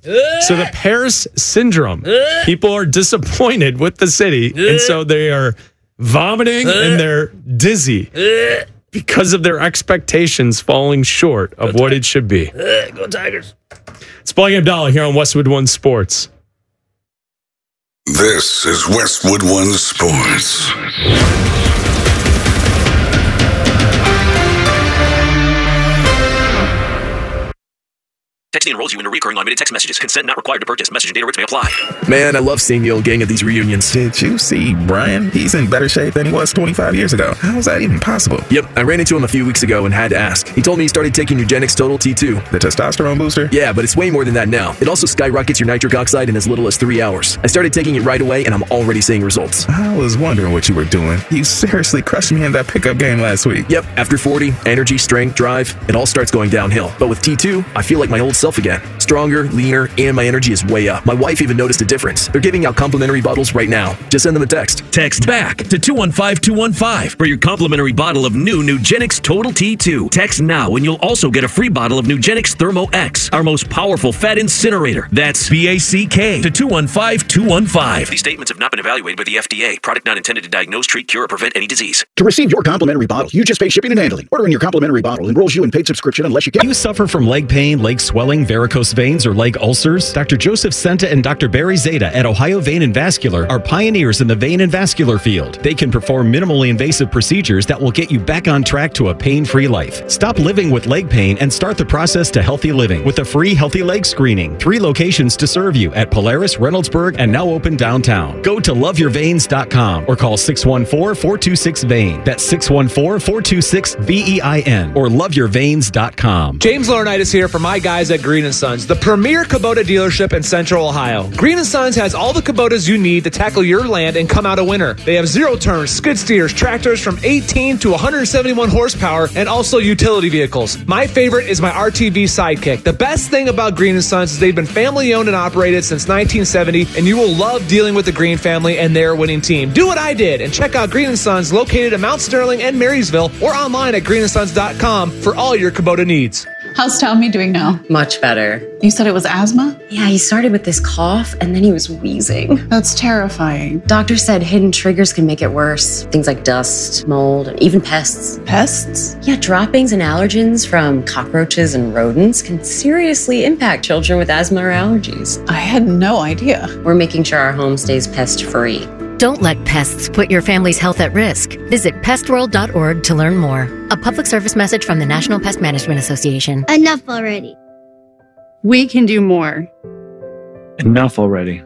So the Paris syndrome, people are disappointed with the city, and so they are vomiting and they're dizzy because of their expectations falling short of what it should be. Go Tigers. It's Blake Abdallah here on Westwood One Sports. This is Westwood One Sports. Texting enrolls you in a recurring unlimited text messages. Consent not required to purchase. Message and data rates may apply. Man, I love seeing the old gang at these reunions. Did you see Brian? He's in better shape than he was 25 years ago. How is that even possible? Yep, I ran into him a few weeks ago and had to ask. He told me he started taking Nugenix Total T2. The testosterone booster? Yeah, but it's way more than that now. It also skyrockets your nitric oxide in as little as 3 hours. I started taking it right away and I'm already seeing results. I was wondering what you were doing. You seriously crushed me in that pickup game last week. Yep, after 40, energy, strength, drive, it all starts going downhill. But with T2, I feel like my old self again. Stronger, leaner, and my energy is way up. My wife even noticed a difference. They're giving out complimentary bottles right now. Just send them a text. Text BACK to 215-215 for your complimentary bottle of new Nugenix Total T2. Text now and you'll also get a free bottle of Nugenix Thermo X, our most powerful fat incinerator. That's BACK to 215-215. These statements have not been evaluated by the FDA. Product not intended to diagnose, treat, cure, or prevent any disease. To receive your complimentary bottle, you just pay shipping and handling. Ordering your complimentary bottle enrolls you in paid subscription unless you get... You suffer from leg pain, leg swelling, varicose veins, or leg ulcers? Dr. Joseph Senta and Dr. Barry Zeta at Ohio Vein and Vascular are pioneers in the vein and vascular field. They can perform minimally invasive procedures that will get you back on track to a pain-free life. Stop living with leg pain and start the process to healthy living with a free healthy leg screening. 3 locations to serve you at Polaris, Reynoldsburg, and now open downtown. Go to loveyourveins.com or call 614-426-VEIN. That's 614-426-VEIN or loveyourveins.com. James Laurinaitis here for my guys at Green & Sons, the premier Kubota dealership in Central Ohio. Green & Sons has all the Kubotas you need to tackle your land and come out a winner. They have zero-turn skid steers, tractors from 18 to 171 horsepower, and also utility vehicles. My favorite is my RTV Sidekick. The best thing about Green & Sons is they've been family-owned and operated since 1970, and you will love dealing with the Green family and their winning team. Do what I did and check out Green & Sons located in Mount Sterling and Marysville or online at greenandsons.com for all your Kubota needs. How's Tommy doing now? Much better. You said it was asthma? Yeah, he started with this cough and then he was wheezing. That's terrifying. Doctor said hidden triggers can make it worse. Things like dust, mold, and even pests. Pests? Yeah, droppings and allergens from cockroaches and rodents can seriously impact children with asthma or allergies. I had no idea. We're making sure our home stays pest-free. Don't let pests put your family's health at risk. Visit pestworld.org to learn more. A public service message from the National Pest Management Association. Enough already. We can do more. Enough already.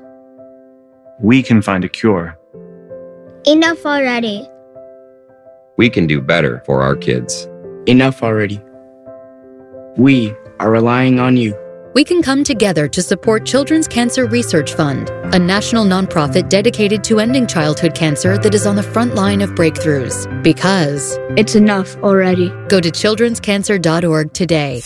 We can find a cure. Enough already. We can do better for our kids. Enough already. We are relying on you. We can come together to support Children's Cancer Research Fund, a national nonprofit dedicated to ending childhood cancer that is on the front line of breakthroughs. Because it's enough already. Go to childrenscancer.org today.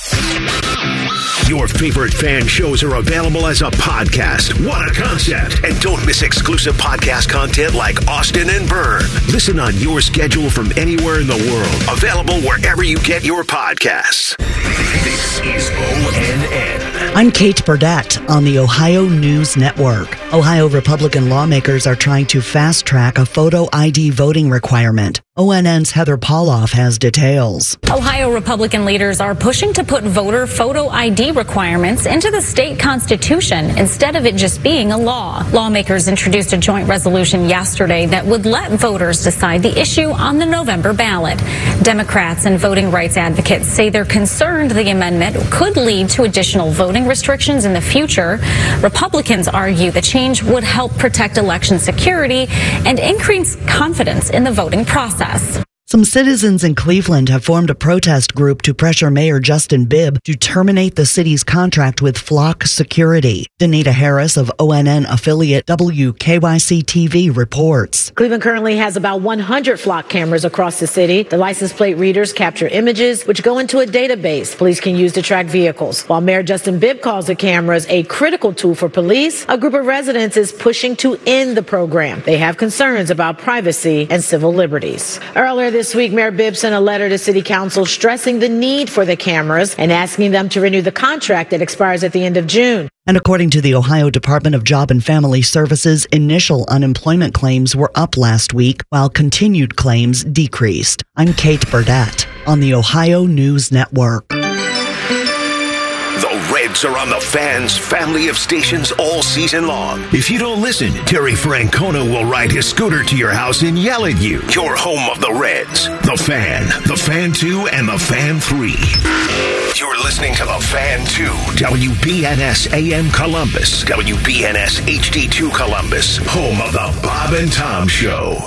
Your favorite fan shows are available as a podcast. What a concept. And don't miss exclusive podcast content like Austin and Byrne. Listen on your schedule from anywhere in the world. Available wherever you get your podcasts. This is ONN. I'm Kate Burdett on the Ohio News Network. Ohio Republican lawmakers are trying to fast-track a photo ID voting requirement. ONN's Heather Pauloff has details. Ohio Republican leaders are pushing to put voter photo ID requirements into the state constitution instead of it just being a law. Lawmakers introduced a joint resolution yesterday that would let voters decide the issue on the November ballot. Democrats and voting rights advocates say they're concerned the amendment could lead to additional voting restrictions in the future. Republicans argue the change would help protect election security and increase confidence in the voting process. Some citizens in Cleveland have formed a protest group to pressure Mayor Justin Bibb to terminate the city's contract with Flock Security. Danita Harris of ONN affiliate WKYC-TV reports. Cleveland currently has about 100 Flock cameras across the city. The license plate readers capture images which go into a database police can use to track vehicles. While Mayor Justin Bibb calls the cameras a critical tool for police, a group of residents is pushing to end the program. They have concerns about privacy and civil liberties. Earlier this this week, Mayor Bibb sent a letter to City Council stressing the need for the cameras and asking them to renew the contract that expires at the end of June. And according to the Ohio Department of Job and Family Services, initial unemployment claims were up last week, while continued claims decreased. I'm Kate Burdett on the Ohio News Network. The Reds are on the Fan's family of stations all season long. If you don't listen, Terry Francona will ride his scooter to your house and yell at you. You're home of the Reds, the Fan 2, and the Fan 3. You're listening to the Fan 2, WBNS AM Columbus, WBNS HD2 Columbus, home of the Bob and Tom Show.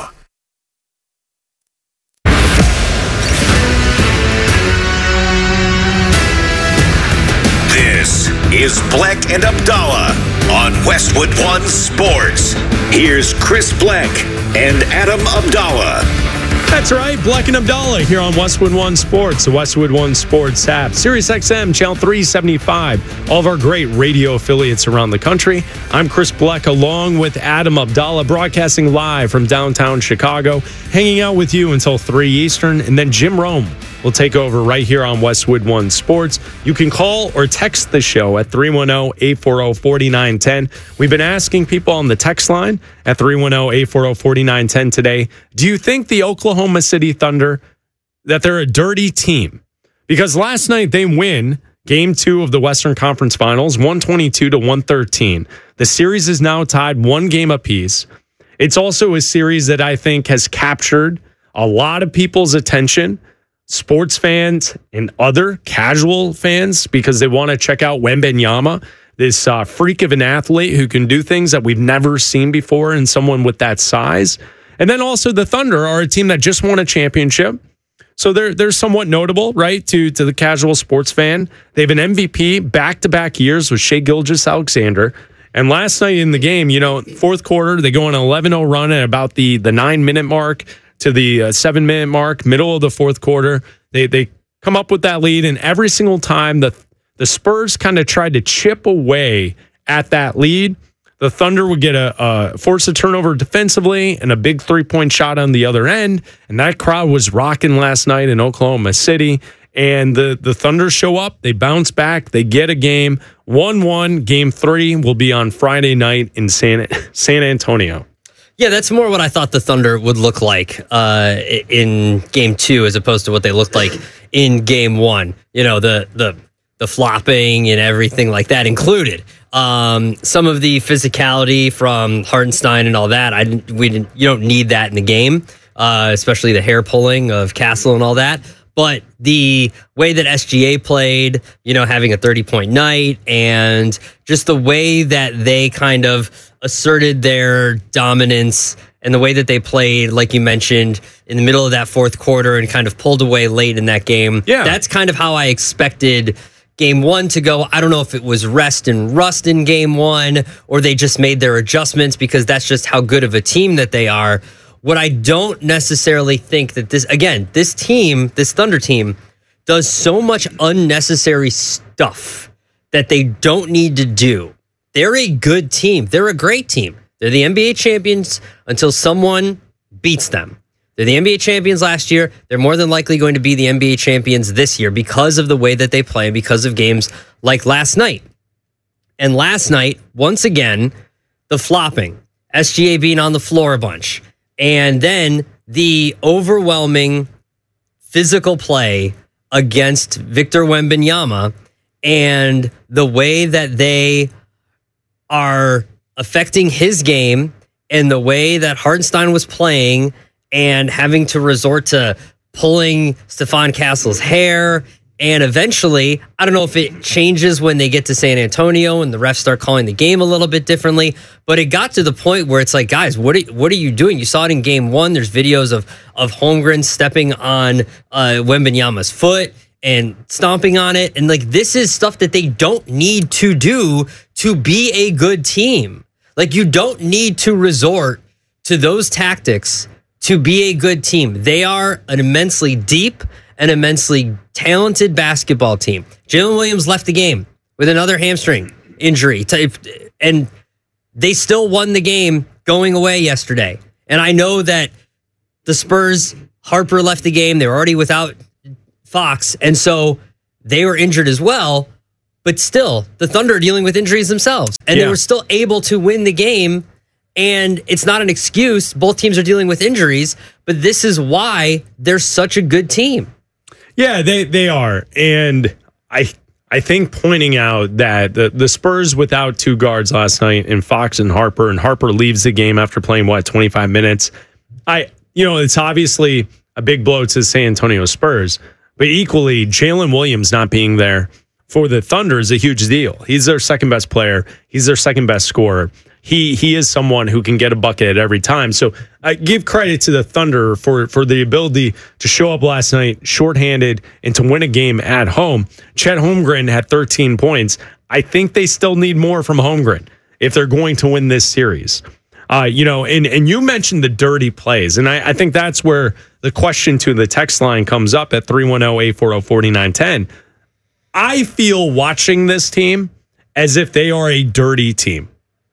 This is Black and Abdallah on Westwood One Sports. Here's Chris Black and Adam Abdallah. That's right, Black and Abdallah here on Westwood One Sports, the Westwood One Sports app, Sirius XM, Channel 375, all of our great radio affiliates around the country. I'm Chris Black along with Adam Abdallah, broadcasting live from downtown Chicago, hanging out with you until 3 Eastern, and then Jim Rome will take over right here on Westwood One Sports. You can call or text the show at 310-840-4910. We've been asking people on the text line at 310-840-4910 today, do you think the Oklahoma City Thunder, that they're a dirty team? Because last night they win Game 2 of the Western Conference Finals, 122-113. The series is now tied 1 game apiece. It's also a series that I think has captured a lot of people's attention, sports fans and other casual fans, because they want to check out Wembanyama, this freak of an athlete who can do things that we've never seen before in someone with that size. And then also the Thunder are a team that just won a championship. So they're somewhat notable, right, to the casual sports fan. They have an MVP back-to-back years with Shai Gilgeous-Alexander. And last night in the game, fourth quarter, they go on an 11-0 run at about the 9-minute mark to the 7-minute mark, middle of the fourth quarter. They come up with that lead, and every single time the Spurs kind of tried to chip away at that lead, the Thunder would get force a turnover defensively and a big three-point shot on the other end, and that crowd was rocking last night in Oklahoma City. And the Thunder show up, they bounce back, they get a game, 1-1. Game 3 will be on Friday night in San Antonio. Yeah, that's more what I thought the Thunder would look like in Game 2 as opposed to what they looked like in Game 1. The flopping and everything like that included. Some of the physicality from Hartenstein and all that, you don't need that in the game, especially the hair pulling of Castle and all that. But the way that SGA played, having a 30-point night, and just the way that they kind of asserted their dominance and the way that they played, like you mentioned, in the middle of that fourth quarter and kind of pulled away late in that game. Yeah. That's kind of how I expected Game 1 to go. I don't know if it was rest and rust in Game 1 or they just made their adjustments because that's just how good of a team that they are. What I don't necessarily think that this Thunder team, does so much unnecessary stuff that they don't need to do. They're a good team. They're a great team. They're the NBA champions until someone beats them. They're the NBA champions last year. They're more than likely going to be the NBA champions this year because of the way that they play, because of games like last night. And last night, once again, the flopping, SGA being on the floor a bunch, and then the overwhelming physical play against Victor Wembanyama and the way that they are affecting his game and the way that Hartenstein was playing and having to resort to pulling Stephon Castle's hair. And eventually, I don't know if it changes when they get to San Antonio and the refs start calling the game a little bit differently, but it got to the point where it's like, guys, what are you doing? You saw it in Game 1. There's videos of Holmgren stepping on Wembanyama's foot and stomping on it. And this is stuff that they don't need to do to be a good team. You don't need to resort to those tactics to be a good team. They are an immensely deep and immensely talented basketball team. Jalen Williams left the game with another hamstring injury, and they still won the game going away yesterday. And I know that the Spurs Harper left the game. They were already without Fox. And so they were injured as well. But still, the Thunder are dealing with injuries themselves. And they were still able to win the game. And it's not an excuse. Both teams are dealing with injuries. But this is why they're such a good team. Yeah, they are. And I think pointing out that the Spurs without two guards last night in Fox and Harper leaves the game after playing, 25 minutes. It's obviously a big blow to the San Antonio Spurs, but equally, Jalen Williams not being there for the Thunder is a huge deal. He's their second best player. He's their second best scorer. He is someone who can get a bucket at every time. So I give credit to the Thunder for the ability to show up last night shorthanded and to win a game at home. Chet Holmgren had 13 points. I think they still need more from Holmgren if they're going to win this series. And you mentioned the dirty plays, and I think that's where the question to the text line comes up at 310-840-4910. I feel watching this team as if they are a dirty team.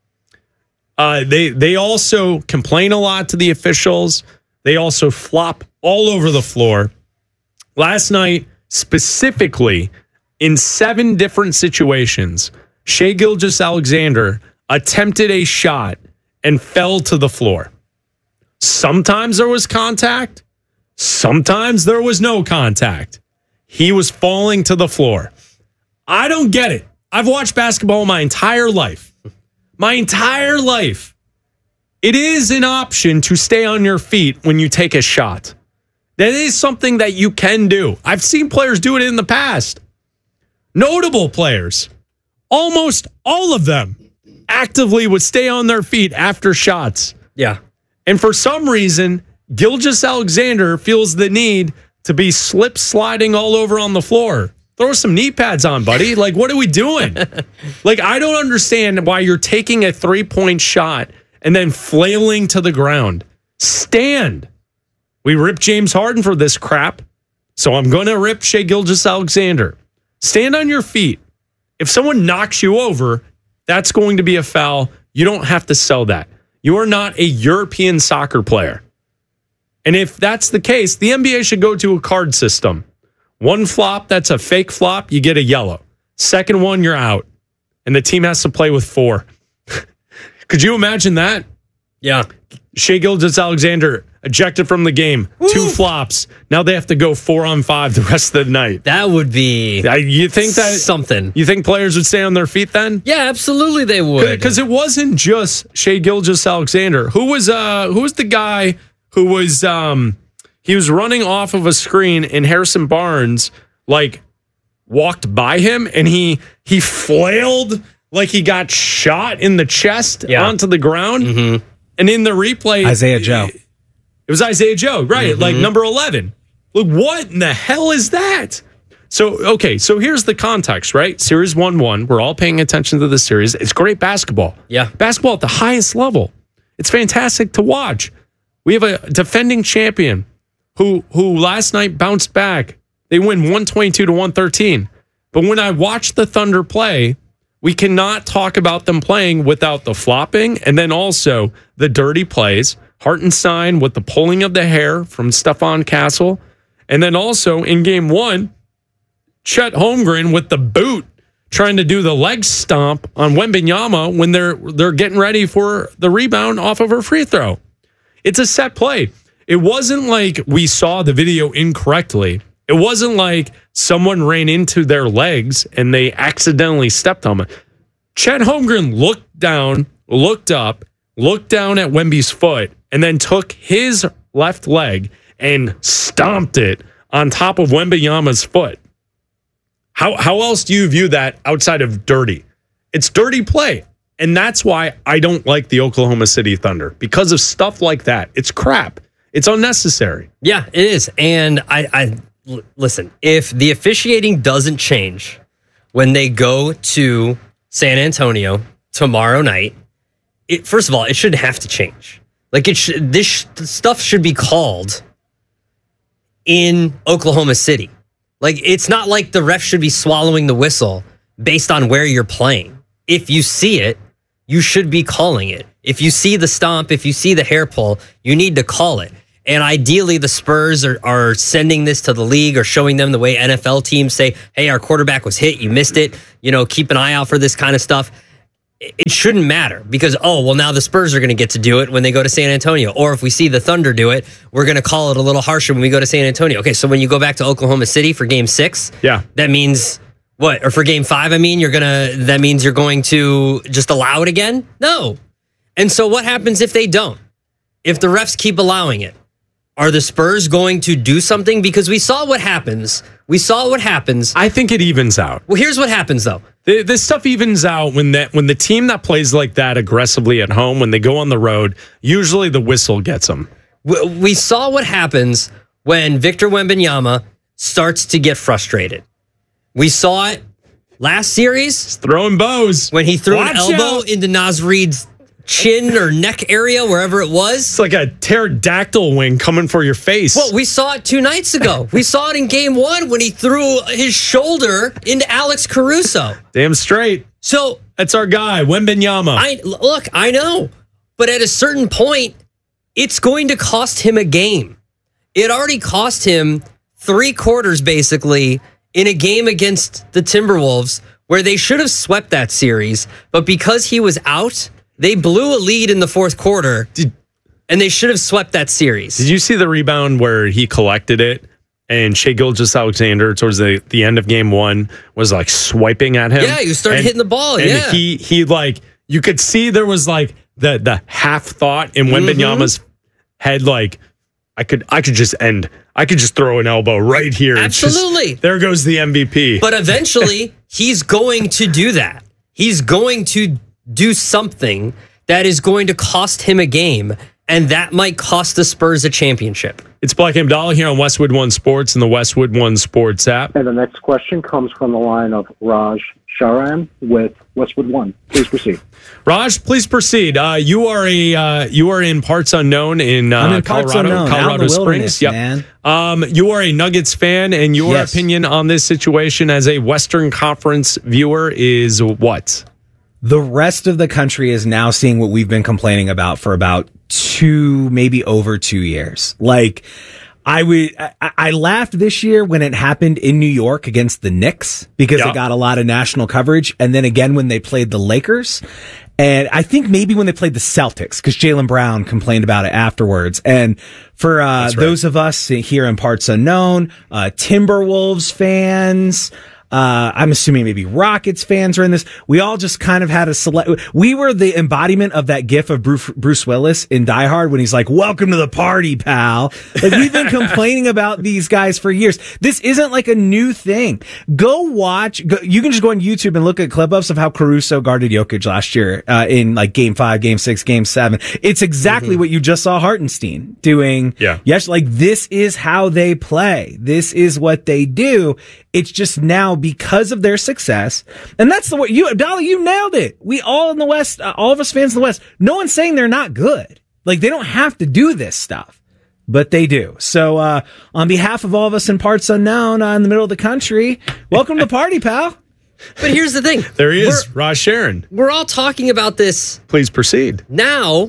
They also complain a lot to the officials. They also flop all over the floor. Last night, specifically, in 7 different situations, Shai Gilgeous-Alexander attempted a shot and fell to the floor. Sometimes there was contact. Sometimes there was no contact. He was falling to the floor. I don't get it. I've watched basketball my entire life. My entire life. It is an option to stay on your feet when you take a shot. That is something that you can do. I've seen players do it in the past. Notable players, almost all of them, actively would stay on their feet after shots. Yeah. And for some reason, Gilgeous-Alexander feels the need to be slip sliding all over on the floor. Throw some knee pads on, buddy. Like, what are we doing? I don't understand why you're taking a 3-point shot and then flailing to the ground. Stand. We ripped James Harden for this crap, so I'm going to rip Shai Gilgeous-Alexander. Stand on your feet. If someone knocks you over, that's going to be a foul. You don't have to sell that. You are not a European soccer player. And if that's the case, the NBA should go to a card system. One flop, that's a fake flop, you get a yellow. Second one, you're out. And the team has to play with 4. Could you imagine that? Yeah. Shai Gilgeous-Alexander ejected from the game. Woo! 2 flops. Now they have to go 4-on-5 the rest of the night. That would be you think that something. You think players would stay on their feet then? Yeah, absolutely they would. Because it wasn't just Shai Gilgeous-Alexander. Who was the guy who was he was running off of a screen and Harrison Barnes walked by him and he flailed like he got shot in the chest onto the ground. Mm-hmm. And in the replay, Isaiah Joe. It was Isaiah Joe, right? Mm-hmm. Number 11. Look, what in the hell is that? So here's the context, right? Series 1-1. We're all paying attention to the series. It's great basketball. Yeah. Basketball at the highest level. It's fantastic to watch. We have a defending champion who last night bounced back. They win 122-113. But when I watch the Thunder play, we cannot talk about them playing without the flopping and then also the dirty plays. Hartenstein with the pulling of the hair from Stephon Castle. And then also in game 1, Chet Holmgren with the boot trying to do the leg stomp on Wembanyama when they're getting ready for the rebound off of her free throw. It's a set play. It wasn't like we saw the video incorrectly. It wasn't like someone ran into their legs and they accidentally stepped on it. Chet Holmgren looked down, looked up, looked down at Wemby's foot, and then took his left leg and stomped it on top of Wembanyama's foot. How else do you view that outside of dirty? It's dirty play. And that's why I don't like the Oklahoma City Thunder. Because of stuff like that. It's crap. It's unnecessary. Yeah, it is. And I listen, if the officiating doesn't change when they go to San Antonio tomorrow night, first of all, it shouldn't have to change. This stuff should be called in Oklahoma City. It's not like the ref should be swallowing the whistle based on where you're playing. If you see it, you should be calling it. If you see the stomp, if you see the hair pull, you need to call it. And ideally, the Spurs are sending this to the league or showing them the way NFL teams say, hey, our quarterback was hit. You missed it. Keep an eye out for this kind of stuff. It shouldn't matter because, now the Spurs are going to get to do it when they go to San Antonio. Or if we see the Thunder do it, we're going to call it a little harsher when we go to San Antonio. Okay, so when you go back to Oklahoma City for Game 6, that means what? Or for Game 5, that means you're going to just allow it again? No. And so what happens if they don't? If the refs keep allowing it? Are the Spurs going to do something? Because we saw what happens. I think it evens out. Well, here's what happens, though. This stuff evens out when the team that plays like that aggressively at home, when they go on the road, usually the whistle gets them. We saw what happens when Victor Wembanyama starts to get frustrated. We saw it last series. He's throwing bows. When he threw an elbow into Naz Reid's chin or neck area, wherever it was. It's like a pterodactyl wing coming for your face. Well, we saw it 2 nights ago. We saw it in Game 1 when he threw his shoulder into Alex Caruso. Damn straight. So that's our guy, Wembanyama. I know. But at a certain point, it's going to cost him a game. It already cost him 3 quarters, basically, in a game against the Timberwolves, where they should have swept that series. But because he was out, they blew a lead in the 4th quarter, and they should have swept that series. Did you see the rebound where he collected it, and Shai Gilgeous-Alexander, towards the end of Game 1, was like swiping at him? Yeah, he started hitting the ball. And yeah, he like, you could see there was like the half thought in Wembanyama's head, like I could just throw an elbow right here. Absolutely. There goes the MVP. But eventually, he's going to do that. He's going to do something that is going to cost him a game, and that might cost the Spurs a championship. It's Black Abdallah here on Westwood One Sports and the Westwood One Sports app. And the next question comes from the line of Raj Sharan with Westwood One. Please proceed. Raj, please proceed. You are in parts unknown in Colorado Springs. Man. You are a Nuggets fan, and your opinion on this situation as a Western Conference viewer is what? The rest of the country is now seeing what we've been complaining about for about 2, maybe over 2 years. Like, I laughed this year when it happened in New York against the Knicks because it got a lot of national coverage. And then again, when they played the Lakers, and I think maybe when they played the Celtics, because Jaylen Brown complained about it afterwards. And for those of us here in parts unknown, Timberwolves fans, I'm assuming maybe Rockets fans are in this. We all just kind of had we were the embodiment of that gif of Bruce Willis in Die Hard when he's like, welcome to the party, pal. Like, we've been complaining about these guys for years. This isn't like a new thing. You can just go on YouTube and look at clip-ups of how Caruso guarded Jokic last year, in like Game 5, Game 6, Game 7. It's exactly what you just saw Hartenstein doing. Yeah. Yes. Like, this is how they play. This is what they do. It's just now because of their success. And that's the way Abdallah, you nailed it. We all in the West, all of us fans in the West, no one's saying they're not good. Like, they don't have to do this stuff, but they do. So, on behalf of all of us in parts unknown in the middle of the country, welcome to the party, pal. But here's the thing. There he is, Raj Sharan. We're all talking about this. Please proceed. Now,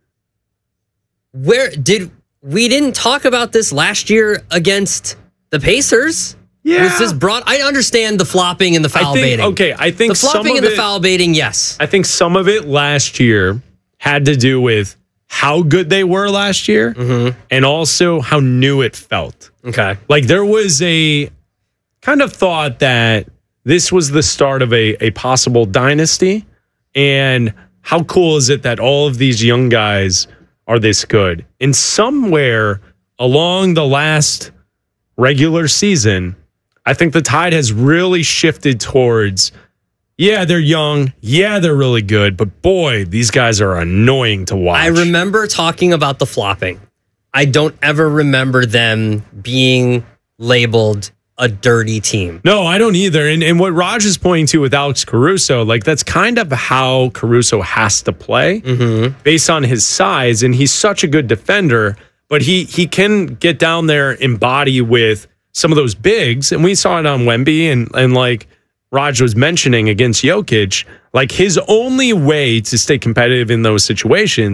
we didn't talk about this last year against the Pacers? Yeah. Was this I understand the flopping and the foul baiting. Okay, I think the flopping and the foul baiting, yes. I think some of it last year had to do with how good they were last year and also how new it felt. Okay. Like, there was a kind of thought that this was the start of a possible dynasty, and how cool is it that all of these young guys are this good? And somewhere along the last regular season, I think the tide has really shifted towards, they're young. Yeah, they're really good. But boy, these guys are annoying to watch. I remember talking about the flopping. I don't ever remember them being labeled a dirty team. No, I don't either. And what Raj is pointing to with Alex Caruso, like, that's kind of how Caruso has to play based on his size. And he's such a good defender, but he can get down there and body with some of those bigs, and we saw it on Wemby, and like Raj was mentioning against Jokic, like, his only way to stay competitive in those situations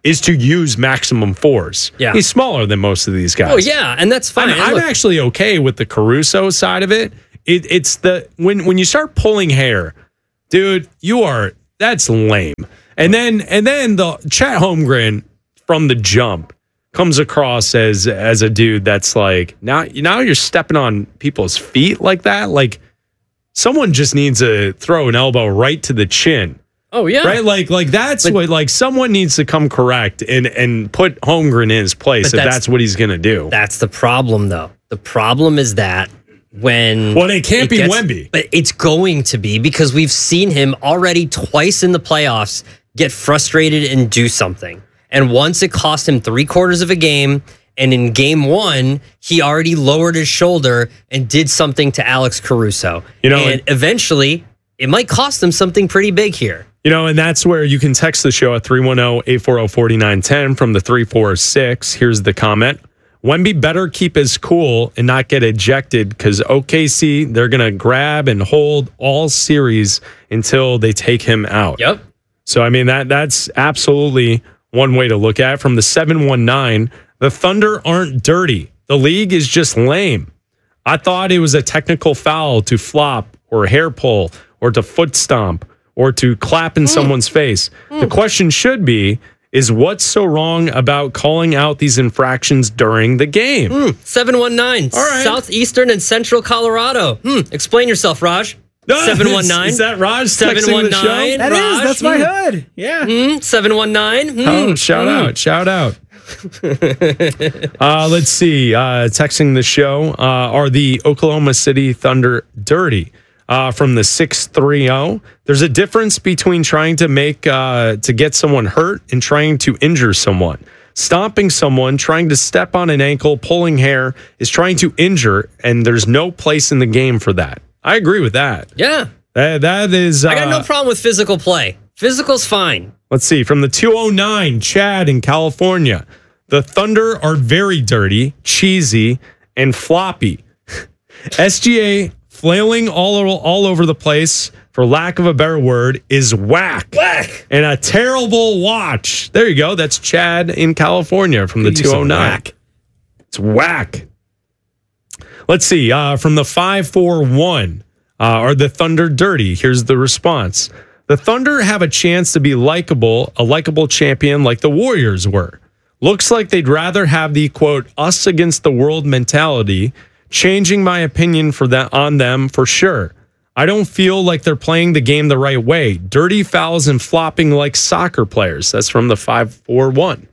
is to use maximum force. Yeah. He's smaller than most of these guys. Oh, yeah, and that's fine. I'm actually okay with the Caruso side of it. It's the when you start pulling hair, dude, that's lame. And then the Chet Holmgren from the jump comes across as a dude that's like, now you're stepping on people's feet like that. Like, someone just needs to throw an elbow right to the chin. Oh, yeah. Right? Like that's what, like, someone needs to come correct and put Holmgren in his place if that's what he's going to do. That's the problem, though. The problem is that well, it can't be Wemby. But it's going to be, because we've seen him already twice in the playoffs get frustrated and do something. And once it cost him 3/4 of a game, and in game 1, he already lowered his shoulder and did something to Alex Caruso. And eventually, it might cost him something pretty big here. And that's where you can text the show at 310-840-4910 from the 346. Here's the comment. Wemby better keep his cool and not get ejected, because OKC, they're going to grab and hold all series until they take him out. Yep. So, I mean, that's absolutely one way to look at it. From the 719, the Thunder aren't dirty. The league is just lame. I thought it was a technical foul to flop or hair pull or to foot stomp or to clap in someone's face. The question should be, is what's so wrong about calling out these infractions during the game? 719, All right. Southeastern and Central Colorado. Explain yourself, Raj. 719. Is that Raj texting the show? That is. That's my hood. Yeah. 719. Oh, shout out. Let's see. Texting the show. Are the Oklahoma City Thunder dirty? From the 630. There's a difference between trying to to get someone hurt and trying to injure someone. Stomping someone, trying to step on an ankle, pulling hair is trying to injure, and there's no place in the game for that. I agree with that. Yeah. That is... I got no problem with physical play. Physical's fine. Let's see. From the 209, Chad in California. The Thunder are very dirty, cheesy, and floppy. SGA flailing all over the place, for lack of a better word, is whack. Whack. And a terrible watch. There you go. That's Chad in California from the 209. It's whack. Let's see. From the 541, are the Thunder dirty? Here's the response. The Thunder have a chance to be a likable champion like the Warriors were. Looks like they'd rather have the, quote, us against the world mentality. Changing my opinion on them for sure. I don't feel like they're playing the game the right way. Dirty fouls and flopping like soccer players. That's from the 541.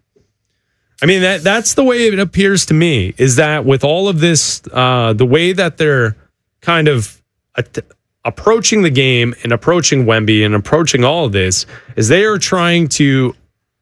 I mean, that's the way it appears to me, is that with all of this, the way that they're kind of approaching the game and approaching Wemby and approaching all of this, is they are trying to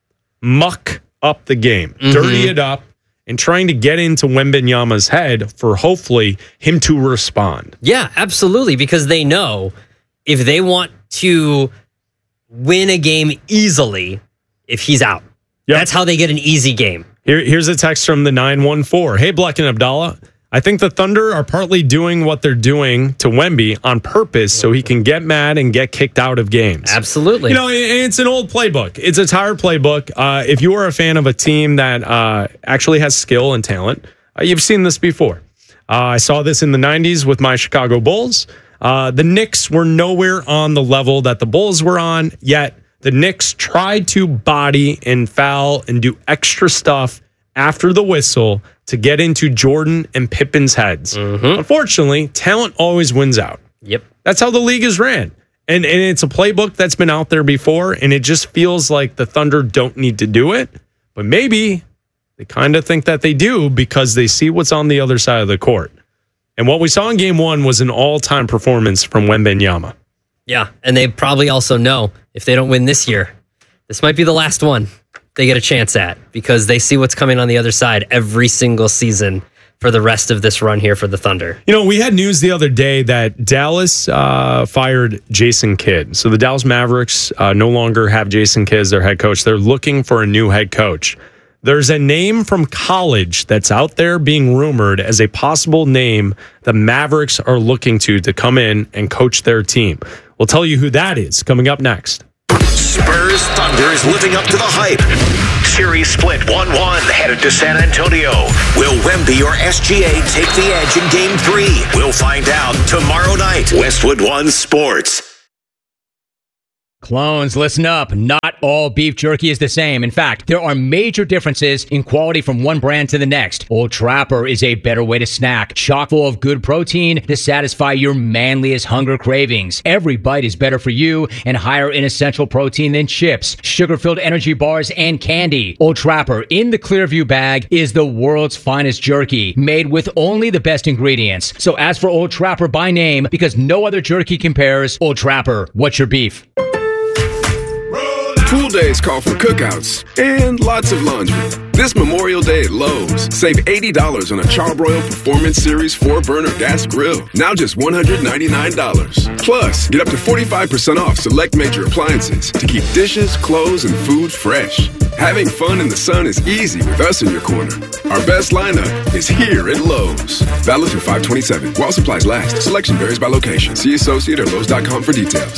muck up the game, dirty it up, and trying to get into Wembanyama's head for hopefully him to respond. Yeah, absolutely, because they know if they want to win a game easily, if he's out. That's how they get an easy game. Here's a text from the 914. Hey, Black and Abdallah. I think the Thunder are partly doing what they're doing to Wemby on purpose so he can get mad and get kicked out of games. Absolutely. It's an old playbook. It's a tired playbook. If you are a fan of a team that actually has skill and talent, you've seen this before. I saw this in the 90s with my Chicago Bulls. The Knicks were nowhere on the level that the Bulls were on, yet the Knicks tried to body and foul and do extra stuff after the whistle to get into Jordan and Pippen's heads. Unfortunately, talent always wins out. Yep. That's how the league is ran. And it's a playbook that's been out there before, and it just feels like the Thunder don't need to do it. But maybe they kind of think that they do because they see what's on the other side of the court. And what we saw in game 1 was an all-time performance from Wembanyama. Yeah, and they probably also know if they don't win this year, this might be the last one they get a chance at, because they see what's coming on the other side every single season for the rest of this run here for the Thunder. We had news the other day that Dallas fired Jason Kidd. So the Dallas Mavericks no longer have Jason Kidd as their head coach. They're looking for a new head coach. There's a name from college that's out there being rumored as a possible name the Mavericks are looking to come in and coach their team. We'll tell you who that is coming up next. Spurs Thunder is living up to the hype. Series split 1-1 headed to San Antonio. Will Wemby or SGA take the edge in Game 3? We'll find out tomorrow night. Westwood One Sports. Clones, listen up. Not all beef jerky is the same. In fact, there are major differences in quality from one brand to the next. Old Trapper is a better way to snack, chock full of good protein to satisfy your manliest hunger cravings. Every bite is better for you and higher in essential protein than chips, sugar-filled energy bars, and candy. Old Trapper in the Clearview bag is the world's finest jerky, made with only the best ingredients. So ask for Old Trapper by name because no other jerky compares. Old Trapper, what's your beef? Pool days call for cookouts and lots of laundry. This Memorial Day at Lowe's, save $80 on a Charbroil Performance Series 4-burner gas grill. Now just $199. Plus, get up to 45% off select major appliances to keep dishes, clothes, and food fresh. Having fun in the sun is easy with us in your corner. Our best lineup is here at Lowe's. Valid through 5/27. While supplies last. Selection varies by location. See associate or Lowe's.com for details.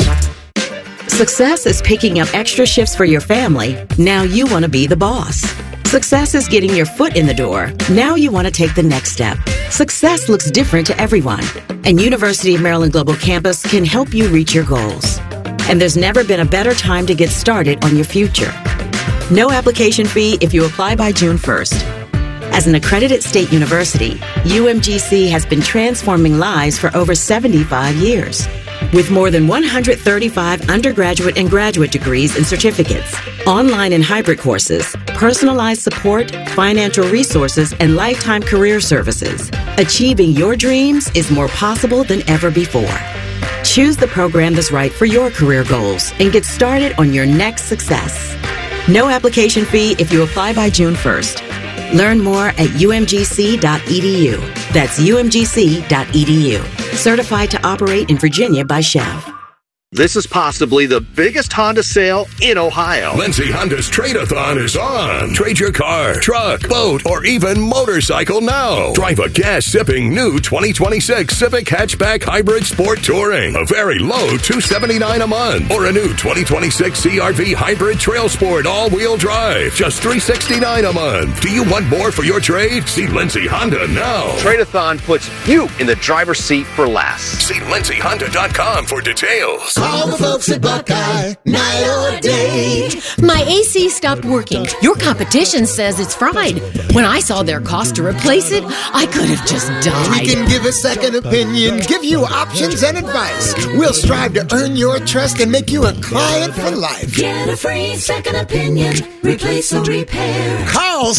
Success is picking up extra shifts for your family. Now you want to be the boss. Success is getting your foot in the door. Now you want to take the next step. Success looks different to everyone, and University of Maryland Global Campus can help you reach your goals. And there's never been a better time to get started on your future. No application fee if you apply by June 1st. As an accredited state university, UMGC has been transforming lives for over 75 years. With more than 135 undergraduate and graduate degrees and certificates, online and hybrid courses, personalized support, financial resources, and lifetime career services, achieving your dreams is more possible than ever before. Choose the program that's right for your career goals and get started on your next success. No application fee if you apply by June 1st. Learn more at umgc.edu. That's umgc.edu. Certified to operate in Virginia by Chev. This is possibly the biggest Honda sale in Ohio. Lindsay Honda's Trade-a-thon is on. Trade your car, truck, boat, or even motorcycle now. Drive a gas-sipping new 2026 Civic Hatchback Hybrid Sport Touring. A very low $279 a month. Or a new 2026 CRV Hybrid Trail Sport all-wheel drive. Just $369 a month. Do you want more for your trade? See Lindsay Honda now. Trade-a-thon puts you in the driver's seat for less. See lindsayhonda.com for details. Call the folks at Buckeye, night or day. My AC stopped working. Your competition says it's fried. When I saw their cost to replace it, I could have just died. We can give a second opinion, give you options and advice. We'll strive to earn your trust and make you a client for life. Get a free second opinion, replace or repair. Call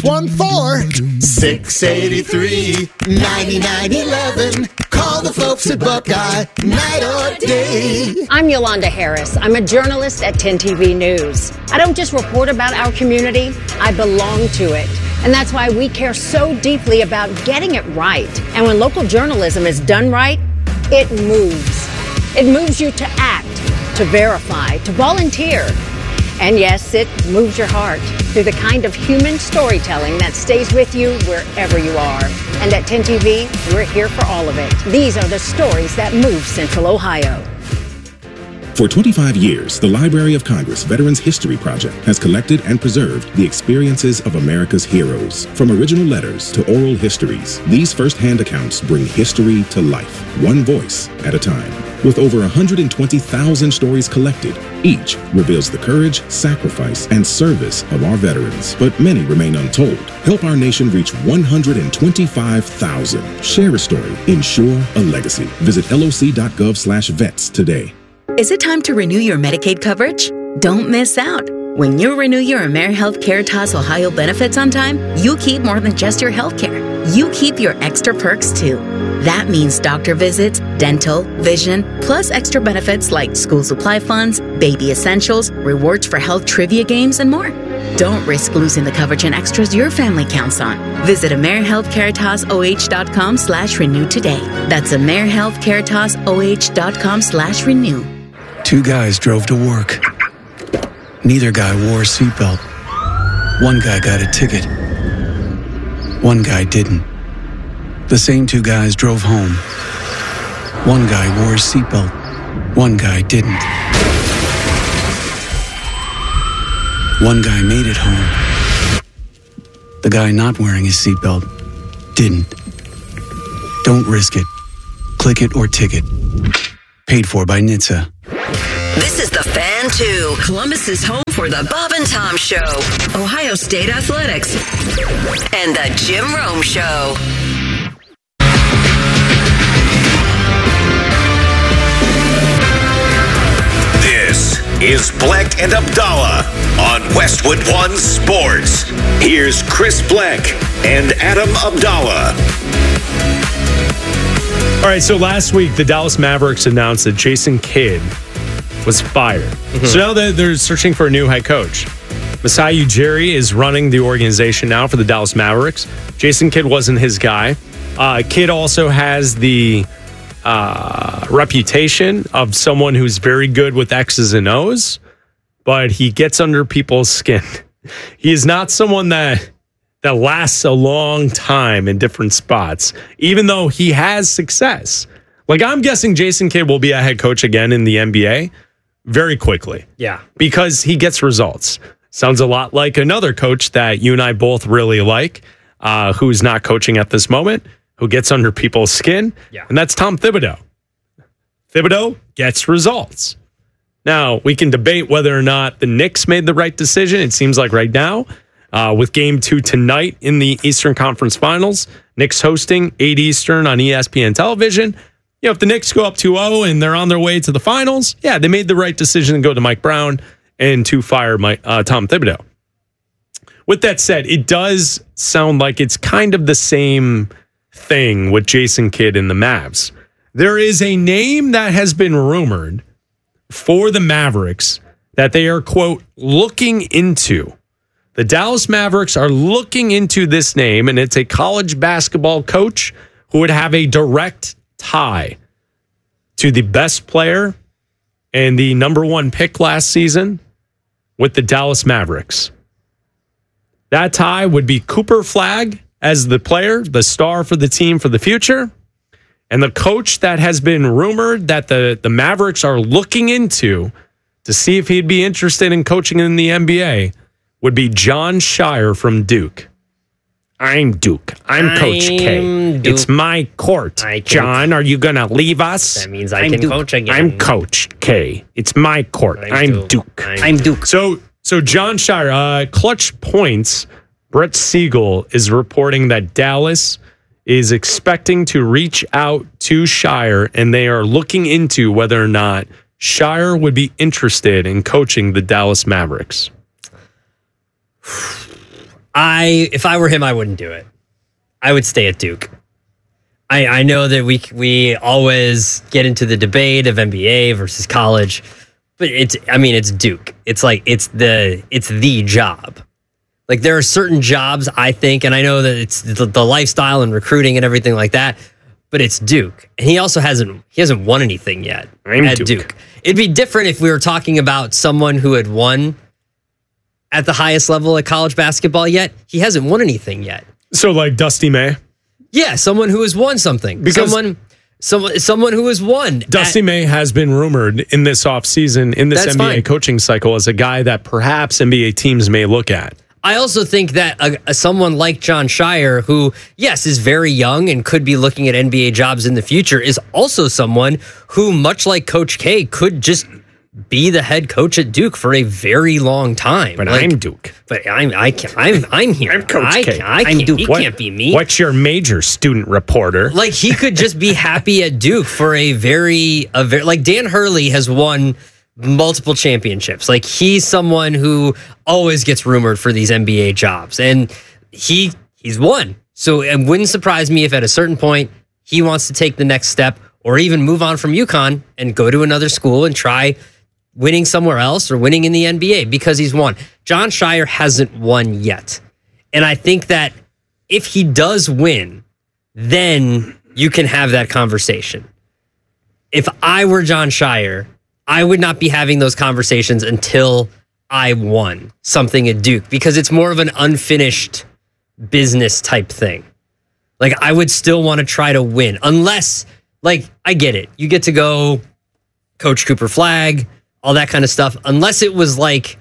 614-683-9911. Call the folks at Buckeye, night or day. I'm Yolanda Harris. I'm a journalist at 10 TV News. I don't just report about our community, I belong to it. And that's why we care so deeply about getting it right. And when local journalism is done right, it moves. It moves you to act, to verify, to volunteer. And yes, it moves your heart through the kind of human storytelling that stays with you wherever you are. And at 10 TV, we're here for all of it. These are the stories that move Central Ohio. For 25 years, the Library of Congress Veterans History Project has collected and preserved the experiences of America's heroes. From original letters to oral histories, these first-hand accounts bring history to life, one voice at a time. With over 120,000 stories collected, each reveals the courage, sacrifice, and service of our veterans. But many remain untold. Help our nation reach 125,000. Share a story. Ensure a legacy. Visit loc.gov/vets today. Is it time to renew your Medicaid coverage? Don't miss out. When you renew your AmeriHealth Caritas Ohio benefits on time, you keep more than just your health care. You keep your extra perks too. That means doctor visits, dental, vision, plus extra benefits like school supply funds, baby essentials, rewards for health trivia games, and more. Don't risk losing the coverage and extras your family counts on. Visit AmeriHealthCaritasOH.com/renew today. That's AmeriHealthCaritasOH.com/renew. Two guys drove to work. Neither guy wore a seatbelt. One guy got a ticket. One guy didn't. The same two guys drove home. One guy wore a seatbelt. One guy didn't. One guy made it home. The guy not wearing his seatbelt didn't. Don't risk it. Click it or ticket. Paid for by NHTSA. This is the Fan 2, Columbus's home for the Bob and Tom Show, Ohio State Athletics, and the Jim Rome Show. This is Bleck and Abdallah on Westwood One Sports. Here's Chris Bleck and Adam Abdallah. All right, so last week, the Dallas Mavericks announced that Jason Kidd was fired. So now they're searching for a new head coach. Masai Ujiri is running the organization now for the Dallas Mavericks. Jason Kidd wasn't his guy. Kidd also has the reputation of someone who's very good with X's and O's, but he gets under people's skin. He is not someone that lasts a long time in different spots, even though he has success. Like, I'm guessing Jason Kidd will be a head coach again in the NBA very quickly. Yeah. Because he gets results. Sounds a lot like another coach that you and I both really like, who's not coaching at this moment, who gets under people's skin, and that's Tom Thibodeau. Thibodeau gets results. Now, we can debate whether or not the Knicks made the right decision. It seems like right now, with Game 2 tonight in the Eastern Conference Finals, Knicks hosting 8 Eastern on ESPN television. You know, if the Knicks go up 2-0 and they're on their way to the finals, yeah, they made the right decision to go to Mike Brown and to fire Tom Thibodeau. With that said, it does sound like it's kind of the same thing with Jason Kidd and the Mavs. There is a name that has been rumored for the Mavericks that they are, quote, looking into. The Dallas Mavericks are looking into this name, and it's a college basketball coach who would have a direct tie to the best player and the number 1 pick last season with the Dallas Mavericks. That tie would be Cooper Flagg as the player, the star for the team for the future. And the coach that has been rumored that the Mavericks are looking into to see if he'd be interested in coaching in the NBA would be Jon Scheyer from Duke. I'm Duke. I'm Coach K. Duke. It's my court. John, are you going to leave us? That means I can coach again. I'm Coach K. It's my court. I'm Duke. I'm Duke. So Jon Scheyer, Clutch Points, Brett Siegel is reporting that Dallas is expecting to reach out to Scheyer, and they are looking into whether or not Scheyer would be interested in coaching the Dallas Mavericks. If I were him, I wouldn't do it. I would stay at Duke. I know that we always get into the debate of NBA versus college, but it's Duke. It's like it's the job. Like, there are certain jobs, I think, and I know that it's the lifestyle and recruiting and everything like that, but it's Duke. And he also hasn't won anything yet at Duke. It'd be different if we were talking about someone who had won at the highest level at college basketball yet. He hasn't won anything yet. So like Dusty May? Yeah, someone who has won something. Because someone who has won. Dusty May has been rumored in this offseason, in this NBA coaching cycle, as a guy that perhaps NBA teams may look at. I also think that someone like Jon Scheyer, who, yes, is very young and could be looking at NBA jobs in the future, is also someone who, much like Coach K, could just be the head coach at Duke for a very long time. But I'm Duke. But I'm here. I'm Coach K. I'm Duke. He can't be me. What's your major, student reporter? Like, he could just be happy at Duke for a very like Dan Hurley has won multiple championships. Like, he's someone who always gets rumored for these NBA jobs, and he's won. So it wouldn't surprise me if at a certain point he wants to take the next step or even move on from UConn and go to another school and try winning somewhere else or winning in the NBA because he's won. Jon Scheyer hasn't won yet. And I think that if he does win, then you can have that conversation. If I were Jon Scheyer, I would not be having those conversations until I won something at Duke, because it's more of an unfinished business type thing. Like, I would still want to try to win, unless, like, I get it. You get to go coach Cooper Flagg, all that kind of stuff. Unless it was like,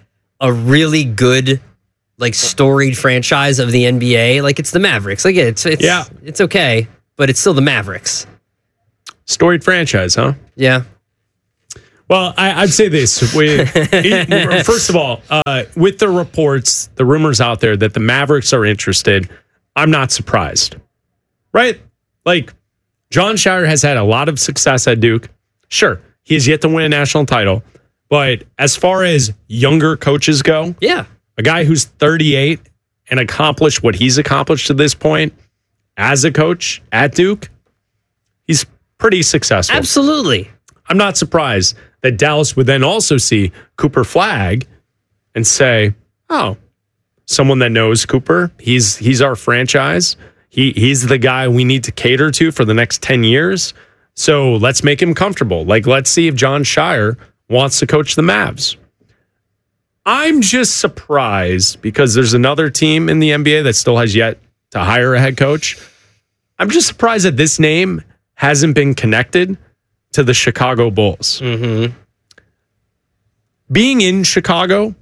a really good, like, storied franchise of the NBA, like, it's the Mavericks. Like, it's okay, but it's still the Mavericks. Storied franchise, huh? Yeah. Well, I'd say this. First of all, with the reports, the rumors out there that the Mavericks are interested, I'm not surprised. Right? Like, John Shire has had a lot of success at Duke. Sure, he has yet to win a national title. But as far as younger coaches go, yeah, a guy who's 38 and accomplished what he's accomplished to this point as a coach at Duke, he's pretty successful. Absolutely. I'm not surprised that Dallas would then also see Cooper Flagg and say, oh, someone that knows Cooper, he's our franchise. He's the guy we need to cater to for the next 10 years. So let's make him comfortable. Like, let's see if John Shire wants to coach the Mavs. I'm just surprised because there's another team in the NBA that still has yet to hire a head coach. I'm just surprised that this name hasn't been connected to the Chicago Bulls. Mm-hmm. Being in Chicago,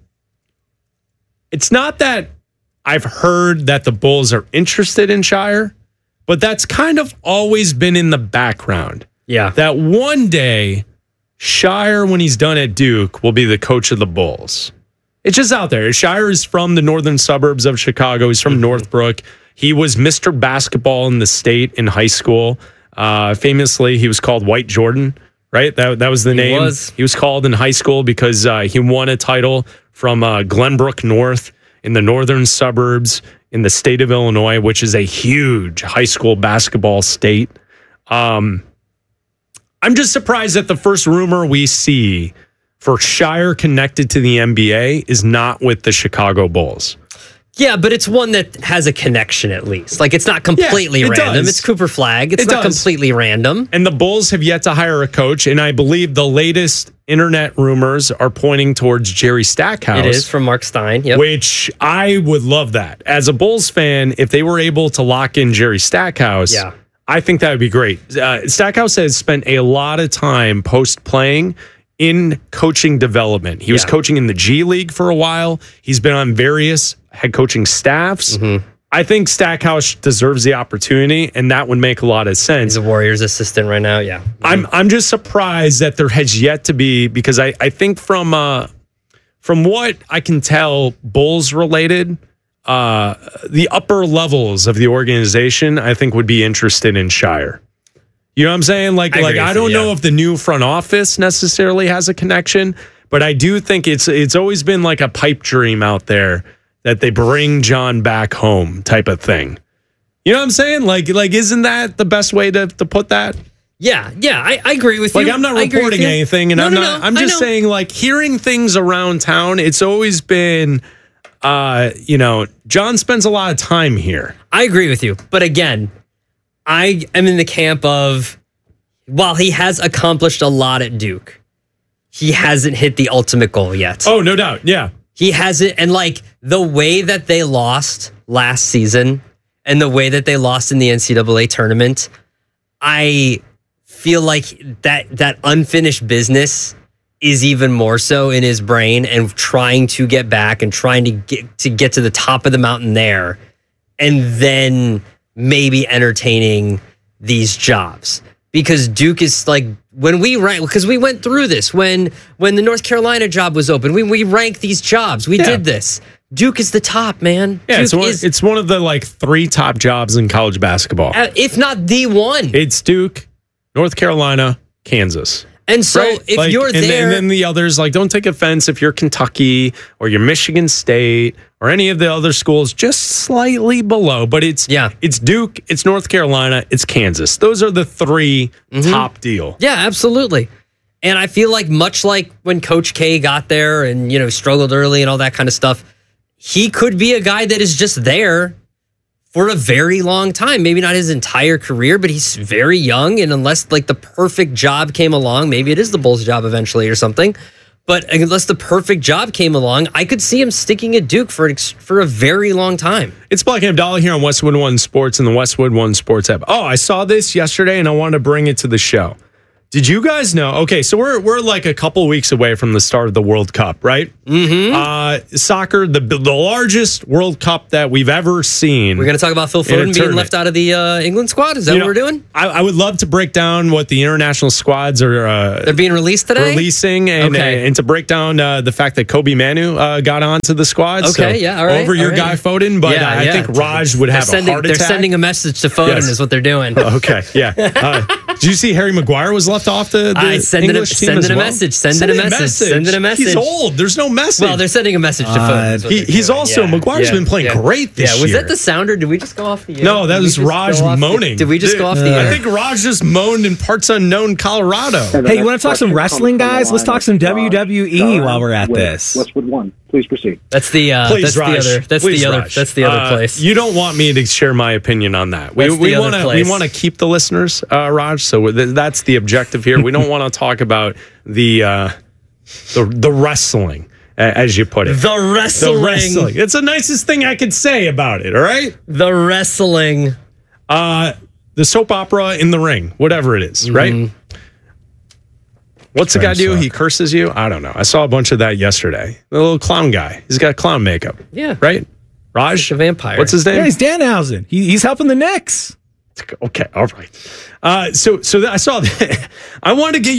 it's not that I've heard that the Bulls are interested in Shire, but that's kind of always been in the background. Yeah. That one day, Shire, when he's done at Duke, will be the coach of the Bulls. It's just out there. Shire is from the northern suburbs of Chicago. He's from Northbrook. He was Mr. Basketball in the state in high school. Famously, he was called White Jordan, right? That was the name. He was called in high school because he won a title from Glenbrook North in the northern suburbs in the state of Illinois, which is a huge high school basketball state. I'm just surprised that the first rumor we see for Shire connected to the NBA is not with the Chicago Bulls. Yeah, but it's one that has a connection at least. Like, it's not completely random. Does. It's Cooper Flagg. It's not completely random. And the Bulls have yet to hire a coach, and I believe the latest internet rumors are pointing towards Jerry Stackhouse. It is from Mark Stein, yep. Which I would love that. As a Bulls fan, if they were able to lock in Jerry Stackhouse, yeah, I think that would be great. Stackhouse has spent a lot of time post-playing in coaching development. He was coaching in the G League for a while. He's been on various head coaching staffs. Mm-hmm. I think Stackhouse deserves the opportunity, and that would make a lot of sense. He's a Warriors assistant right now, yeah. Mm-hmm. I'm just surprised that there has yet to be, because I think from what I can tell, Bulls related, the upper levels of the organization, I think, would be interested in Shire. You know what I'm saying? Like I don't know if the new front office necessarily has a connection, but I do think it's always been like a pipe dream out there that they bring John back home type of thing. You know what I'm saying? Like isn't that the best way to put that? Yeah, I agree with you. Like, I'm not reporting anything, and I'm just saying, like, hearing things around town, it's always been, John spends a lot of time here. I agree with you. But again, I am in the camp of, while he has accomplished a lot at Duke, he hasn't hit the ultimate goal yet. Oh, no doubt. Yeah. He hasn't. And like the way that they lost last season and the way that they lost in the NCAA tournament, I feel like that unfinished business is even more so in his brain, and trying to get back and trying to get to the top of the mountain there, and then maybe entertaining these jobs. Because Duke is like, when we rank, because we went through this when the North Carolina job was open, we ranked these jobs. We did this. Duke is the top, man. Yeah, Duke it's one of the like 3 top jobs in college basketball. If not the one. It's Duke, North Carolina, Kansas. And so if you're there... And then the others, like, don't take offense if you're Kentucky or you're Michigan State or any of the other schools just slightly below. But it's Duke, it's North Carolina, it's Kansas. Those are the 3 top deal. Yeah, absolutely. And I feel like much like when Coach K got there and, struggled early and all that kind of stuff, he could be a guy that is just there for a very long time. Maybe not his entire career, but he's very young. And unless like the perfect job came along, maybe it is the Bulls' job eventually or something. But unless the perfect job came along, I could see him sticking at Duke for a very long time. It's Black and Abdallah here on Westwood One Sports and the Westwood One Sports app. Oh, I saw this yesterday and I wanted to bring it to the show. Did you guys know? Okay, so we're like a couple weeks away from the start of the World Cup, right? Mm-hmm. Soccer, the largest World Cup that we've ever seen. We're going to talk about Phil Foden being left out of the England squad? Is that what we're doing? I would love to break down what the international squads are. They're being released today? Releasing, and to break down the fact that Kobe Manu got onto the squad. Okay, so all right. Over your guy Foden, but I think Raj would have a heart attack. They're sending a message to Foden is what they're doing. Okay, yeah. Did you see Harry Maguire was left off the English team as well? Sending a message. He's old. There's no message. Well, they're sending a message to Foden. He's also, Maguire's been playing great this year. Was that the sound or did we just go off the air? No, that was Raj moaning. Did we just go off the air? I think Raj just moaned in parts unknown Colorado. Hey, you want to talk some wrestling, guys? Let's talk some WWE while we're at this. Westwood One. Please proceed. That's the other place. You don't want me to share my opinion on that. We want to keep the listeners, Raj. So that's the objective here. We don't want to talk about the wrestling, as you put it. The wrestling. It's the nicest thing I could say about it. All right. The wrestling. The soap opera in the ring, whatever it is, right? What's the guy do? He curses you? I don't know. I saw a bunch of that yesterday. The little clown guy. He's got clown makeup. Yeah. Right? Raj? The vampire. What's his name? Yeah, he's Danhausen. He's helping the Knicks. Okay. All right. So I saw that. I want to get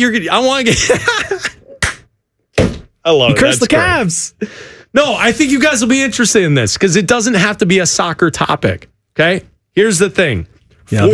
I love it. He cursed the Cavs. No, I think you guys will be interested in this because it doesn't have to be a soccer topic. Okay? Here's the thing. For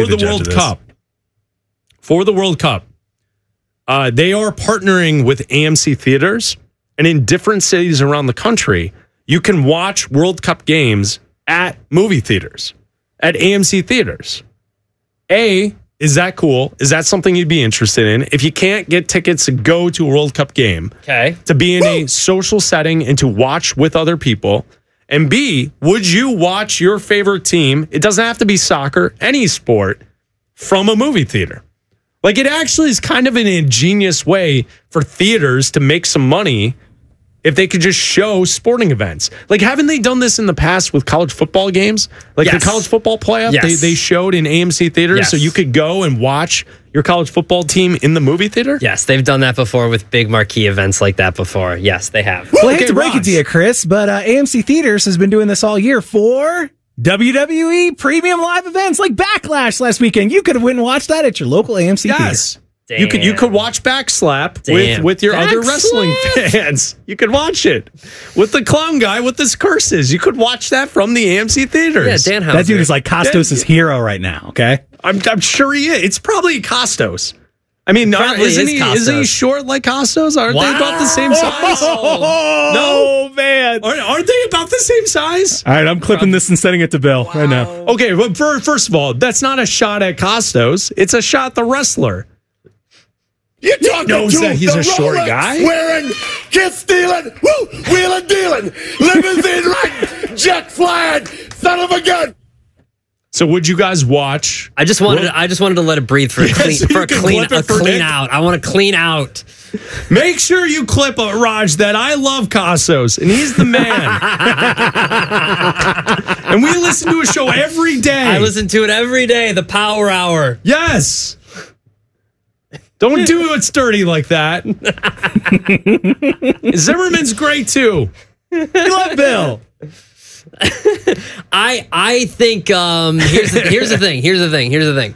the World Cup, they are partnering with AMC theaters, and in different cities around the country, you can watch World Cup games at movie theaters, at AMC theaters. Is that cool? Is that something you'd be interested in? If you can't get tickets to go to a World Cup game, to be in a social setting and to watch with other people, and B, would you watch your favorite team? It doesn't have to be soccer, any sport, from a movie theater. Like, it actually is kind of an ingenious way for theaters to make some money if they could just show sporting events. Like, haven't they done this in the past with college football games? Like the college football playoff, they showed in AMC theaters, so you could go and watch your college football team in the movie theater? Yes, they've done that before with big marquee events like that before. Yes, they have. Well, I hate to break it to you, Chris, but AMC Theaters has been doing this all year for WWE premium live events like Backlash last weekend. You could have went and watched that at your local AMC theater. You could watch Backslap with your other wrestling fans. You could watch it with the clown guy with his curses. You could watch that from the AMC theaters. Yeah, Danhausen. That dude is like Costos' hero right now. Okay, I'm sure he is. It's probably Costos. I mean, isn't he short like Costos? Aren't they about the same size? No, man. Aren't they about the same size? All right, I'm clipping this and sending it to Bill right now. Okay, but first of all, that's not a shot at Costos. It's a shot at the wrestler. You knows that he's a short guy. Wearing, kiss stealing, wheeling dealing, limousine riding, jet flying, son of a gun. So would you guys watch? I just wanted to let it breathe for a clean out. I want to clean out. Make sure you clip Raj that I love Costos and he's the man. And we listen to a show every day. I listen to it every day. The Power Hour. Yes. Don't do it dirty like that. Zimmerman's great too. I love Bill. I think here's the thing.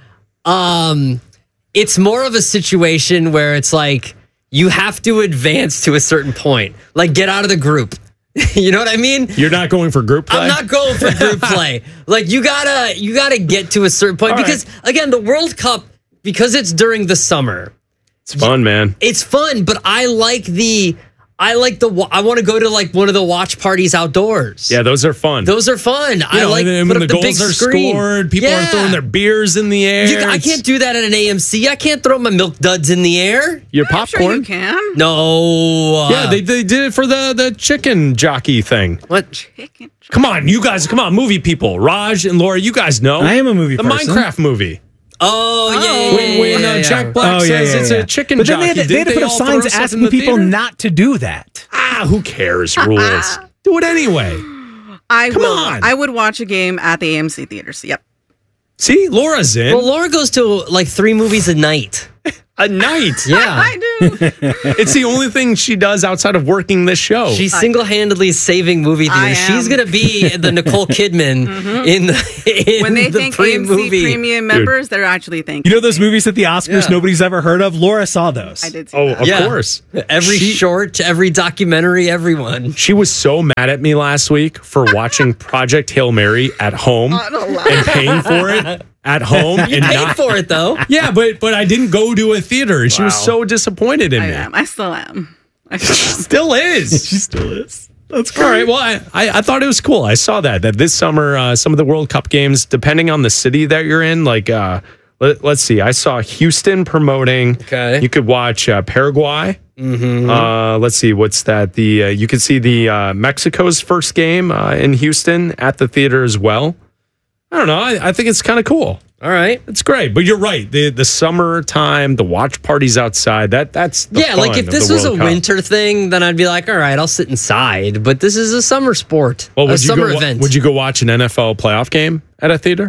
It's more of a situation where it's like you have to advance to a certain point. Like, get out of the group. You know what I mean? You're not going for group play? I'm not going for group play. Like, you gotta get to a certain point. Because again, the World Cup, because it's during the summer. It's fun, man. It's fun, but I want to go to like one of the watch parties outdoors. Yeah, those are fun. I like when put the up the big goals are screen. Scored, people are throwing their beers in the air. I can't do that at an AMC. I can't throw my milk duds in the air. Your popcorn? Sure you can. No. Yeah, they did it for the chicken jockey thing. What? Chicken? Come on, you guys. Come on, movie people. Raj and Laura, you guys know. I am a movie person. The Minecraft movie. When Jack Black says it's a chicken but then jockey. they had to put up signs asking people not to do that. Who cares? Rules. Do it anyway. Come on. I would watch a game at the AMC theaters. Yep. See, Laura's in. Well, Laura goes to like 3 movies a night. a night. Yeah. I do. It's the only thing she does outside of working this show. She's single-handedly saving movie theaters. She's going to be the Nicole Kidman in when they the think pre-movie. AMC premium members, they're actually thinking. You know those movies at the Oscars nobody's ever heard of? Laura saw those. I did see Oh, that. of course. Every short, every documentary, everyone. She was so mad at me last week for watching Project Hail Mary at home and paying for it at home. You and paid not for it, though. Yeah, but I didn't go to a theater. She was so disappointed in me. I still am. Still is. She still is. That's great. All right. Well, I thought it was cool. I saw that this summer, some of the World Cup games, depending on the city that you're in, like, let's see. I saw Houston promoting. Okay. You could watch Paraguay. Mm-hmm. Let's see. What's that? You could see the Mexico's first game in Houston at the theater as well. I don't know. I think it's kind of cool. All right. It's great. But you're right. The summertime, the watch parties outside, that's the fun like if of this the was a World Cup. winter thing, then I'd be like, all right, I'll sit inside. But this is a summer sport, Well, a summer event. Would you go watch an NFL playoff game at a theater?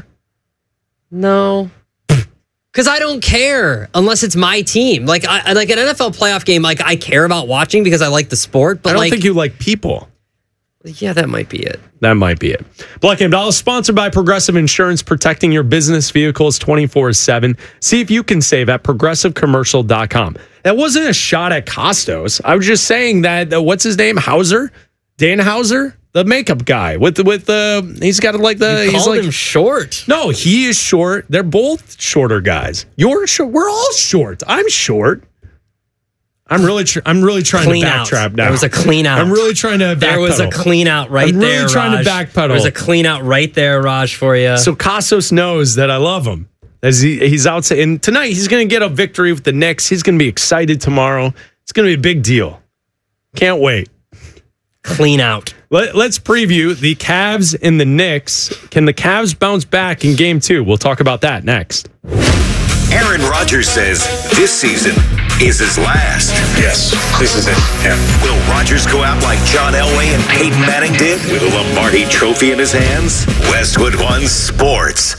No. Because I don't care unless it's my team. Like I like an NFL playoff game. Like I care about watching because I like the sport. But I don't like, think you like people. Yeah, that might be it. That might be it. Black Game Dollar, sponsored by Progressive Insurance, protecting your business vehicles 24/7. See if you can save at progressivecommercial.com. That wasn't a shot at Costos. I was just saying that, what's his name? Hauser? Dan Hauser? The makeup guy with he's got like You called him short. No, he is short. They're both shorter guys. You're short. We're all short. I'm short. I'm really trying Clean to out. backtrap now. There was a clean out. I'm really trying to backpedal. There was a clean out right I'm there. really trying Raj. to backpedal. There's a clean out right there, Raj, for you. So Costos knows that I love him. As he's out and tonight he's going to get a victory with the Knicks. He's going to be excited tomorrow. It's going to be a big deal. Can't wait. Clean out. Let's preview the Cavs and the Knicks. Can the Cavs bounce back in Game 2? We'll talk about that next. Aaron Rodgers says this season is his last. Yes, this is it. Yeah. Will Rodgers go out like John Elway and Peyton Manning did with a Lombardi trophy in his hands? Westwood One Sports.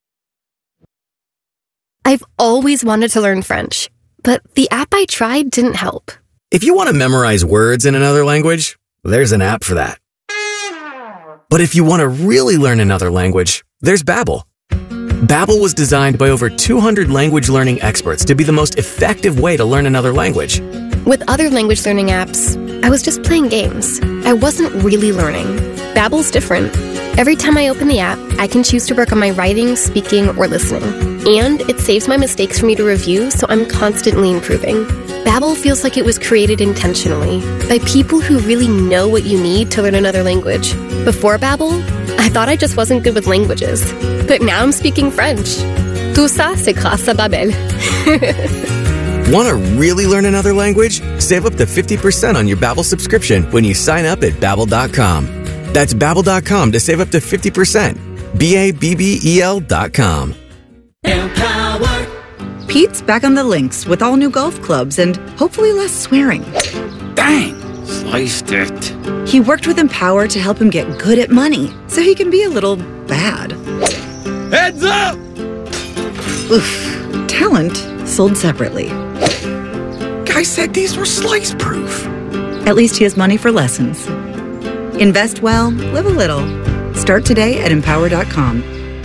I've always wanted to learn French, but the app I tried didn't help. If you want to memorize words in another language, there's an app for that. But if you want to really learn another language, there's Babbel. Babbel was designed by over 200 language learning experts to be the most effective way to learn another language. With other language learning apps, I was just playing games. I wasn't really learning. Babbel's different. Every time I open the app, I can choose to work on my writing, speaking, or listening. And it saves my mistakes for me to review, so I'm constantly improving. Babbel feels like it was created intentionally by people who really know what you need to learn another language. Before Babbel, I thought I just wasn't good with languages. But now I'm speaking French. Tout ça, c'est grâce à Babbel. Want to really learn another language? Save up to 50% on your Babbel subscription when you sign up at Babbel.com. That's Babbel.com to save up to 50%. Babbel.com. Pete's back on the links with all new golf clubs and hopefully less swearing. Dang, sliced it. He worked with Empower to help him get good at money so he can be a little bad. Heads up! Oof. Talent sold separately. Guy said these were slice proof. At least he has money for lessons. Invest well, live a little. Start today at Empower.com.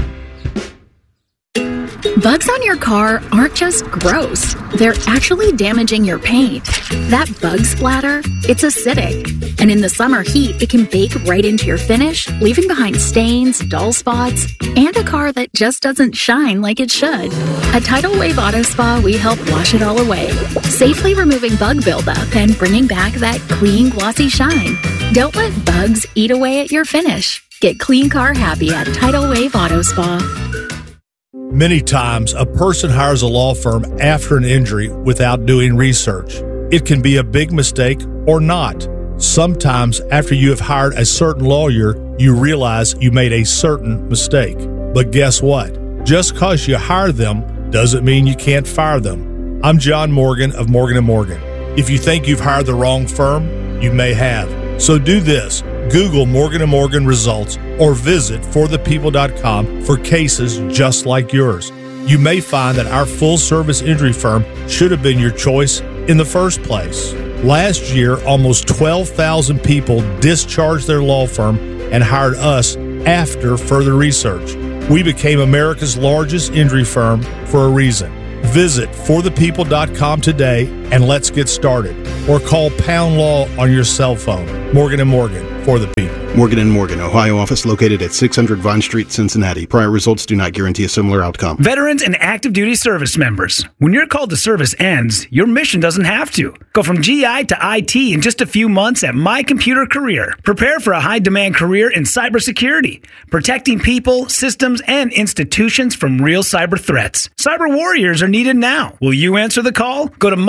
Bugs on your car aren't just gross. They're actually damaging your paint. That bug splatter, it's acidic. And in the summer heat, it can bake right into your finish, leaving behind stains, dull spots, and a car that just doesn't shine like it should. At Tidal Wave Auto Spa, we help wash it all away, safely removing bug buildup and bringing back that clean, glossy shine. Don't let bugs eat away at your finish. Get clean car happy at Tidal Wave Auto Spa. Many times, a person hires a law firm after an injury without doing research. It can be a big mistake or not. Sometimes, after you have hired a certain lawyer, you realize you made a certain mistake. But guess what? Just because you hire them doesn't mean you can't fire them. I'm John Morgan of Morgan & Morgan. If you think you've hired the wrong firm, you may have. So do this. Google Morgan & Morgan results or visit forthepeople.com for cases just like yours. you may find that our full-service injury firm should have been your choice in the first place. Last year, almost 12,000 people discharged their law firm and hired us after further research. We became America's largest injury firm for a reason. Visit forthepeople.com today and let's get started. Or call Pound Law on your cell phone. Morgan & Morgan, for the people. Morgan & Morgan, Ohio office located at 600 Vine Street, Cincinnati. Prior results do not guarantee a similar outcome. Veterans and active duty service members. When your call to service ends, your mission doesn't have to. Go from GI to IT in just a few months at My Computer Career. Prepare for a high-demand career in cybersecurity, protecting people, systems, and institutions from real cyber threats. Cyber warriors are needed now. Will you answer the call? Go to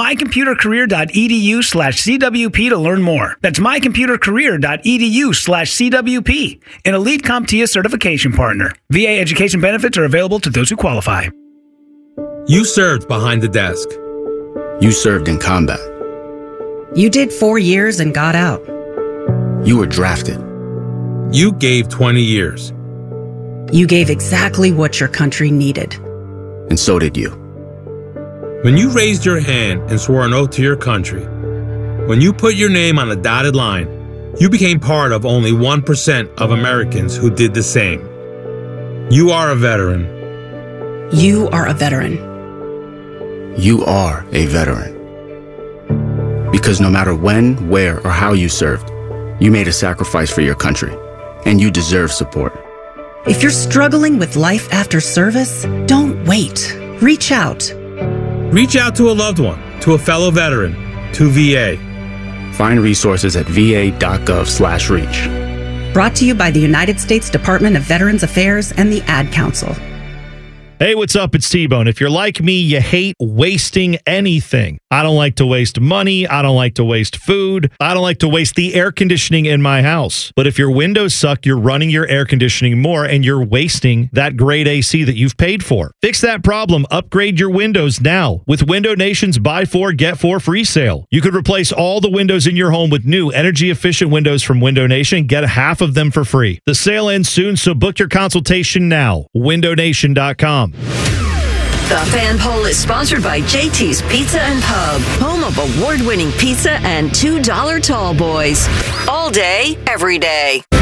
mycomputercareer.edu/CWP to learn more. That's mycomputercareer.edu/CWP, an elite CompTIA certification partner. VA education benefits are available to those who qualify. You served behind the desk. You served in combat. You did 4 years and got out. You were drafted. You gave 20 years. You gave exactly what your country needed. And so did you. When you raised your hand and swore an oath to your country, when you put your name on a dotted line, you became part of only 1% of Americans who did the same. You are a veteran. You are a veteran. You are a veteran. Because no matter when, where, or how you served, you made a sacrifice for your country, and you deserve support. If you're struggling with life after service, don't wait. Reach out. Reach out to a loved one, to a fellow veteran, to VA. Find resources at va.gov/reach. Brought to you by the United States Department of Veterans Affairs and the Ad Council. Hey, what's up? It's T-Bone. If you're like me, you hate wasting anything. I don't like to waste money. I don't like to waste food. I don't like to waste the air conditioning in my house. But if your windows suck, you're running your air conditioning more and you're wasting that great AC that you've paid for. Fix that problem. Upgrade your windows now with Window Nation's Buy 4, Get 4 free sale. You could replace all the windows in your home with new energy-efficient windows from Window Nation and get half of them for free. The sale ends soon, so book your consultation now. WindowNation.com. The Fan Poll is sponsored by JT's Pizza and Pub, home of award-winning pizza and $2 tall boys. All day, every day.